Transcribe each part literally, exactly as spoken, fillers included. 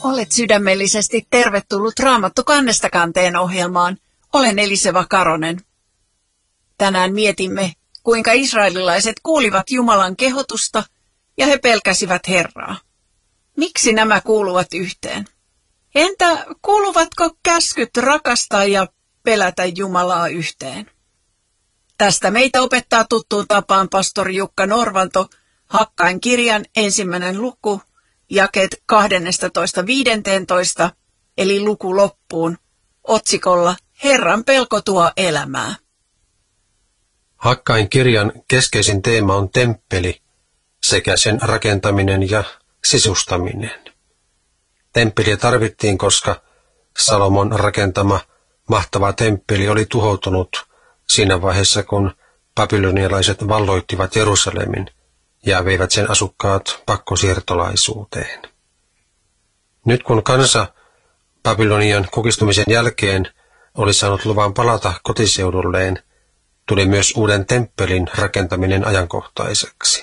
Olet sydämellisesti tervetullut Raamattu kannesta kanteen ohjelmaan. Olen Eliseva Karonen. Tänään mietimme, kuinka israelilaiset kuulivat Jumalan kehotusta ja he pelkäsivät Herraa. Miksi nämä kuuluvat yhteen? Entä kuuluvatko käskyt rakastaa ja pelätä Jumalaa yhteen? Tästä meitä opettaa tuttuun tapaan pastori Jukka Norvanto, Hakkain kirjan ensimmäinen luku, jakeet kaksitoista viisitoista, eli luku loppuun, otsikolla Herran pelko tuo elämää. Hakkain kirjan keskeisin teema on temppeli sekä sen rakentaminen ja sisustaminen. Temppeliä tarvittiin, koska Salomon rakentama mahtava temppeli oli tuhoutunut siinä vaiheessa, kun babylonialaiset valloittivat Jerusalemin ja veivät sen asukkaat pakkosiirtolaisuuteen. Nyt kun kansa Babylonian kukistumisen jälkeen oli saanut luvan palata kotiseudulleen, tuli myös uuden temppelin rakentaminen ajankohtaiseksi.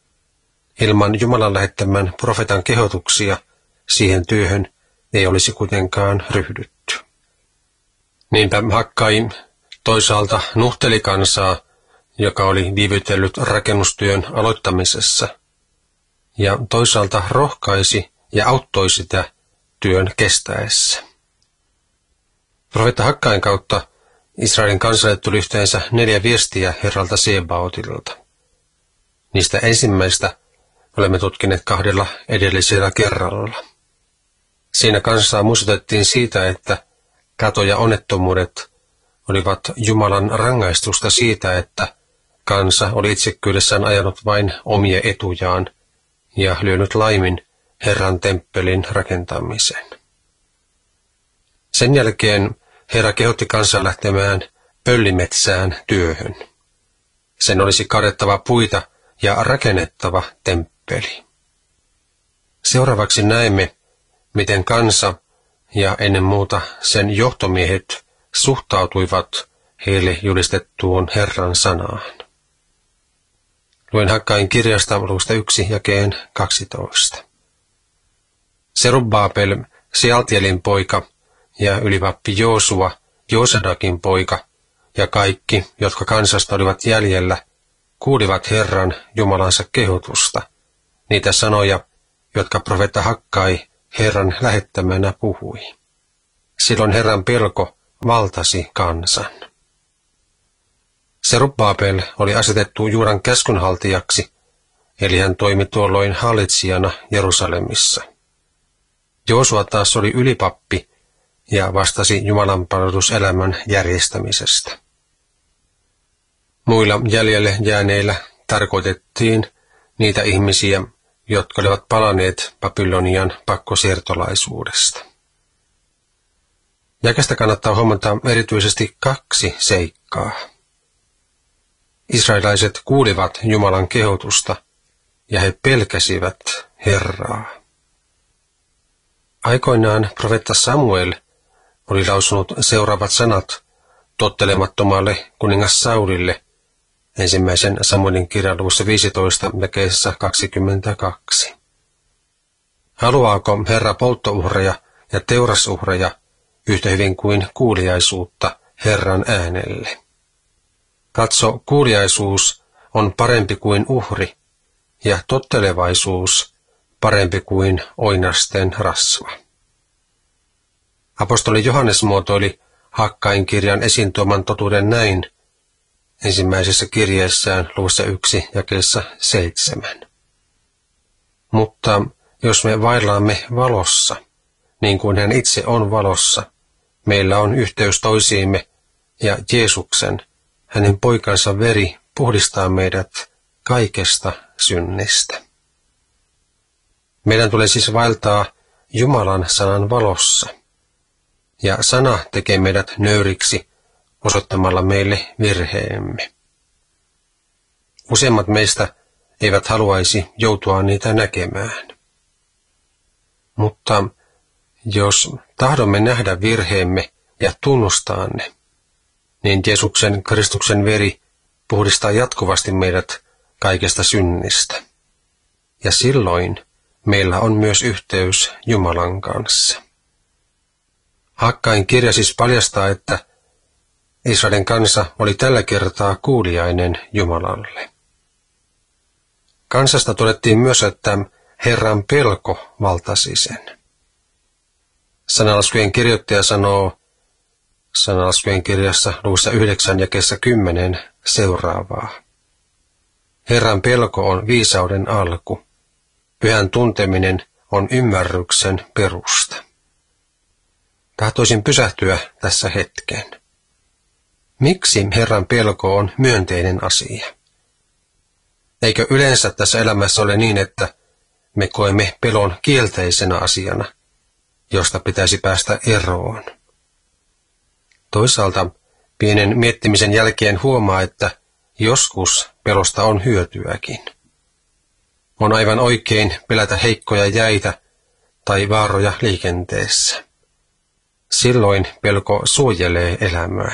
Ilman Jumalan lähettämän profeetan kehotuksia siihen työhön ei olisi kuitenkaan ryhdytty. Niinpä Hakkai toisaalta nuhteli kansaa, joka oli viivytellyt rakennustyön aloittamisessa, ja toisaalta rohkaisi ja auttoi sitä työn kestäessä. Profeetta Hakkain kautta Israelin kansalle tuli yhteensä neljä viestiä Herralta Sebaotilta. Niistä ensimmäistä olemme tutkineet kahdella edellisellä kerralla. Siinä kansaa muistutettiin siitä, että kato ja onnettomuudet olivat Jumalan rangaistusta siitä, että kansa oli itsekkyydessään ajanut vain omia etujaan ja lyönyt laimin Herran temppelin rakentamisen. Sen jälkeen Herra kehotti kansaa lähtemään pöllimetsään työhön. Sen olisi kadettava puita ja rakennettava temppeli. Seuraavaksi näemme, miten kansa ja ennen muuta sen johtomiehet suhtautuivat heille julistettuun Herran sanaan. Luen Hakkain kirjasta luvusta yksi jakeen kaksitoista. Serubbabel, Sealtielin poika, ja ylivappi Joosua, Joosadakin poika, ja kaikki, jotka kansasta olivat jäljellä, kuulivat Herran Jumalansa kehotusta, niitä sanoja, jotka profeetta Hakkai Herran lähettämänä puhui. Silloin Herran pelko valtasi kansan. Serubbabel oli asetettu Juudan käskynhaltijaksi, eli hän toimi tuolloin hallitsijana Jerusalemissa. Joosua taas oli ylipappi ja vastasi Jumalan palveluselämän järjestämisestä. Muilla jäljelle jääneillä tarkoitettiin niitä ihmisiä, jotka olivat palaneet Babylonian pakkosiirtolaisuudesta. Jakeesta kannattaa huomata erityisesti kaksi seikkaa. Israelaiset kuulivat Jumalan kehotusta ja he pelkäsivät Herraa. Aikoinaan profeetta Samuel oli lausunut seuraavat sanat tottelemattomalle kuningas Saulille ensimmäisen Samuelin kirjan luvussa viisitoista jakeessa kaksikymmentäkaksi. Haluaako Herra polttouhreja ja teurasuhreja yhtä hyvin kuin kuuliaisuutta Herran äänelle? Katso, kuuliaisuus on parempi kuin uhri ja tottelevaisuus parempi kuin oinasten rasva. Apostoli Johannes muotoili Hakkain kirjan esiin tuoman totuuden näin ensimmäisessä kirjeessään luvussa yksi jakeessa seitsemän. Mutta jos me vaellaamme valossa, niin kuin hän itse on valossa, meillä on yhteys toisiimme ja Jeesuksen, hänen poikansa veri puhdistaa meidät kaikesta synnistä. Meidän tulee siis vaeltaa Jumalan sanan valossa, ja sana tekee meidät nöyriksi osoittamalla meille virheemme. Useimmat meistä eivät haluaisi joutua niitä näkemään. Mutta jos tahdomme nähdä virheemme ja tunnustaa ne, niin Jeesuksen Kristuksen veri puhdistaa jatkuvasti meidät kaikesta synnistä. Ja silloin meillä on myös yhteys Jumalan kanssa. Hakkain kirja siis paljastaa, että Israelin kansa oli tällä kertaa kuuliainen Jumalalle. Kansasta todettiin myös, että Herran pelko valtasi sen. Sananlaskujen kirjoittaja sanoo Sananlaskujen kirjassa luvussa yhdeksän jakeessa kymmenen seuraavaa. Herran pelko on viisauden alku. Pyhän tunteminen on ymmärryksen perusta. Tahtoisin pysähtyä tässä hetken. Miksi Herran pelko on myönteinen asia? Eikö yleensä tässä elämässä ole niin, että me koemme pelon kielteisenä asiana, josta pitäisi päästä eroon? Toisaalta pienen miettimisen jälkeen huomaa, että joskus pelosta on hyötyäkin. On aivan oikein pelätä heikkoja jäitä tai vaaroja liikenteessä. Silloin pelko suojelee elämää.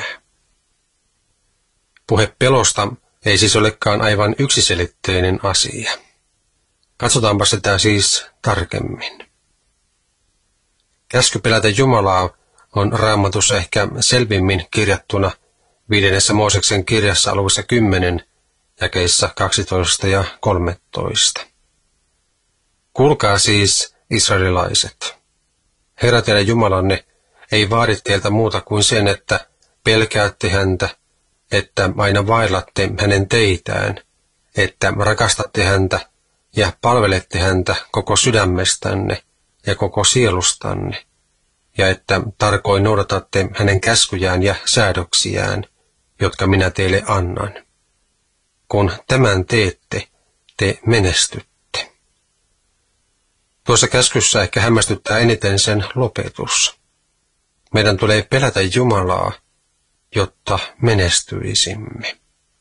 Puhe pelosta ei siis olekaan aivan yksiselitteinen asia. Katsotaanpa sitä siis tarkemmin. Käsky pelätä Jumalaa on Raamatussa ehkä selvimmin kirjattuna viidennessä Mooseksen kirjassa luvussa kymmenen jakeissa kaksitoista ja kolmetoista. Kuulkaa siis, israelilaiset. Herra teidän Jumalanne ei vaadi teiltä muuta kuin sen, että pelkäätte häntä, että aina vaellatte hänen teitään, että rakastatte häntä ja palvelette häntä koko sydämestänne ja koko sielustanne, ja että tarkoin noudatatte hänen käskyjään ja säädöksiään, jotka minä teille annan. Kun tämän teette, te menestytte. Tuossa käskyssä ehkä hämmästyttää eniten sen lopetus. Meidän tulee pelätä Jumalaa, jotta menestyisimme.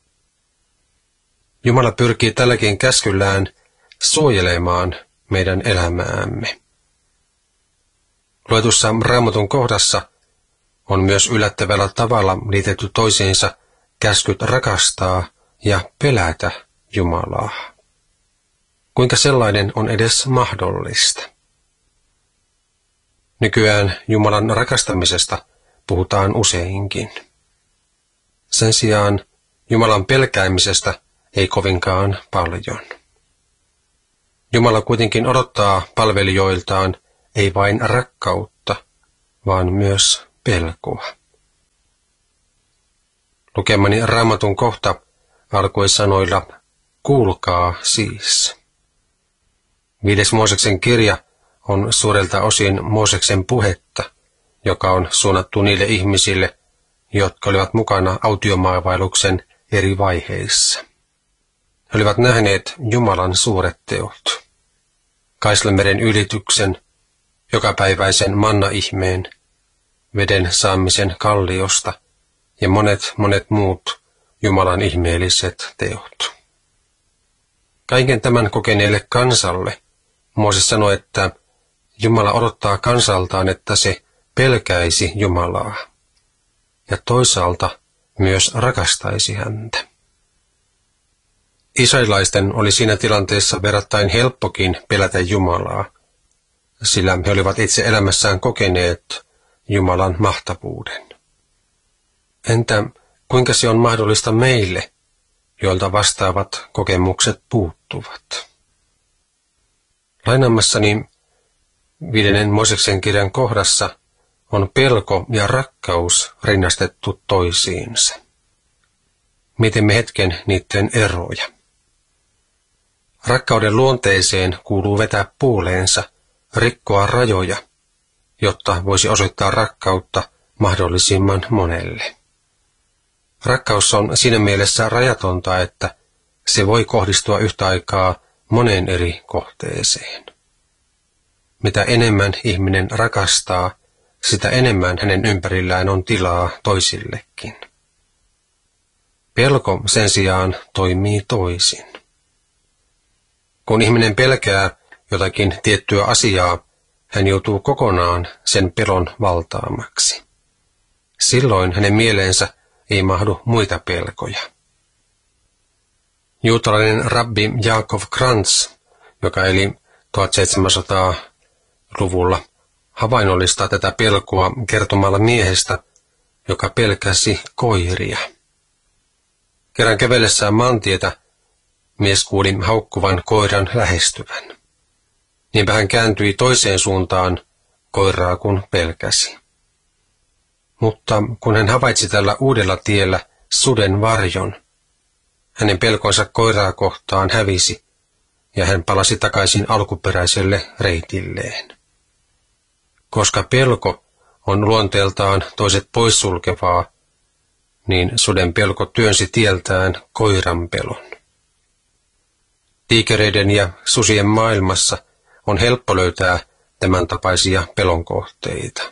Jumala pyrkii tälläkin käskyllään suojelemaan meidän elämäämme. Luetussa Raamatun kohdassa on myös yllättävällä tavalla liitetty toisiinsa käskyt rakastaa ja pelätä Jumalaa. Kuinka sellainen on edes mahdollista? Nykyään Jumalan rakastamisesta puhutaan useinkin. Sen sijaan Jumalan pelkäämisestä ei kovinkaan paljon. Jumala kuitenkin odottaa palvelijoiltaan ei vain rakkautta, vaan myös pelkoa. Lukemani Raamatun kohta alkoi sanoilla, kuulkaa siis. Viides Mooseksen kirja on suurelta osin Mooseksen puhetta, joka on suunnattu niille ihmisille, jotka olivat mukana autiomaavailuksen eri vaiheissa. He olivat nähneet Jumalan suuret teot. Kaislanmeren ylityksen, jokapäiväisen manna-ihmeen, veden saamisen kalliosta ja monet monet muut Jumalan ihmeelliset teot. Kaiken tämän kokeneelle kansalle Mooses sanoi, että Jumala odottaa kansaltaan, että se pelkäisi Jumalaa ja toisaalta myös rakastaisi häntä. Israelilaisten oli siinä tilanteessa verrattain helppokin pelätä Jumalaa, sillä he olivat itse elämässään kokeneet Jumalan mahtavuuden. Entä kuinka se on mahdollista meille, joilta vastaavat kokemukset puuttuvat? Lainaamassani viidennen Mooseksen kirjan kohdassa on pelko ja rakkaus rinnastettu toisiinsa. Mietimme hetken niiden eroja. Rakkauden luonteeseen kuuluu vetää puoleensa, rikkoa rajoja, jotta voisi osoittaa rakkautta mahdollisimman monelle. Rakkaus on siinä mielessä rajatonta, että se voi kohdistua yhtä aikaa moneen eri kohteeseen. Mitä enemmän ihminen rakastaa, sitä enemmän hänen ympärillään on tilaa toisillekin. Pelko sen sijaan toimii toisin. Kun ihminen pelkää jotakin tiettyä asiaa, hän joutuu kokonaan sen pelon valtaamaksi. Silloin hänen mieleensä ei mahdu muita pelkoja. Juutalainen rabbi Jaakov Krantz, joka eli tuhatseitsemänsataaluvulla havainnollistaa tätä pelkoa kertomalla miehestä, joka pelkäsi koiria. Kerran kävellessään maantietä mies kuuli haukkuvan koiran lähestyvän. Niinpä hän kääntyi toiseen suuntaan koiraa kun pelkäsi. Mutta kun hän havaitsi tällä uudella tiellä suden varjon, hänen pelkonsa koiraa kohtaan hävisi ja hän palasi takaisin alkuperäiselle reitilleen. Koska pelko on luonteeltaan toiset poissulkevaa, niin suden pelko työnsi tieltään koiran pelon. Tiikereiden ja susien maailmassa on helppo löytää tämän tapaisia pelonkohteita.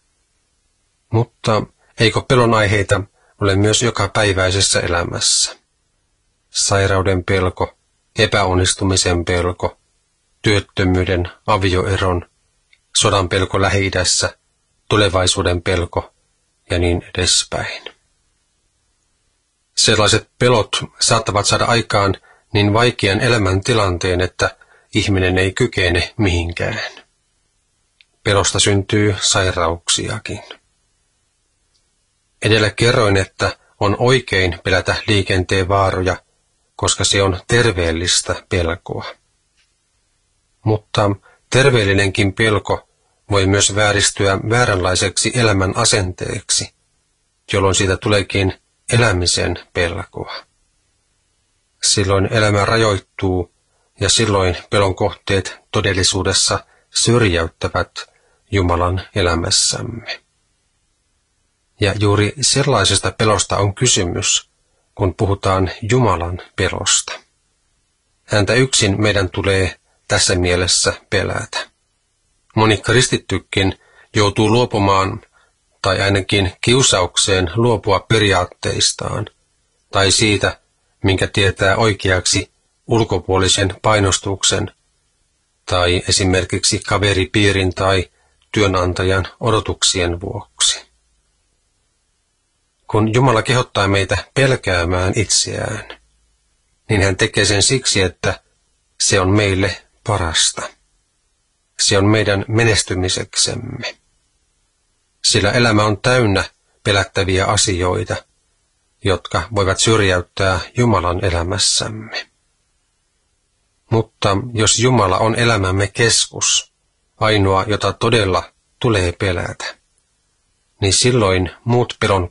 Mutta eikö pelon aiheita ole myös jokapäiväisessä elämässä? Sairauden pelko, epäonnistumisen pelko, työttömyyden, avioeron, sodan pelko Lähi-idässä, tulevaisuuden pelko ja niin edespäin. Sellaiset pelot saattavat saada aikaan niin vaikean elämäntilanteen, että ihminen ei kykene mihinkään. Pelosta syntyy sairauksiakin. Edellä kerroin, että on oikein pelätä liikenteen vaaroja, koska se on terveellistä pelkoa. Mutta terveellinenkin pelko voi myös vääristyä vääränlaiseksi elämän asenteeksi, jolloin siitä tuleekin elämisen pelkoa. Silloin elämä rajoittuu ja silloin pelon kohteet todellisuudessa syrjäyttävät Jumalan elämässämme. Ja juuri sellaisesta pelosta on kysymys, kun puhutaan Jumalan pelosta. Häntä yksin meidän tulee tässä mielessä pelätä. Moni kristittykin joutuu luopumaan tai ainakin kiusaukseen luopua periaatteistaan tai siitä, minkä tietää oikeaksi ulkopuolisen painostuksen tai esimerkiksi kaveripiirin tai työnantajan odotuksien vuoksi. Kun Jumala kehottaa meitä pelkäämään itseään, niin hän tekee sen siksi, että se on meille parasta. Se on meidän menestymiseksemme. Sillä elämä on täynnä pelättäviä asioita, jotka voivat syrjäyttää Jumalan elämässämme. Mutta jos Jumala on elämämme keskus, ainoa, jota todella tulee pelätä, niin silloin muut pelon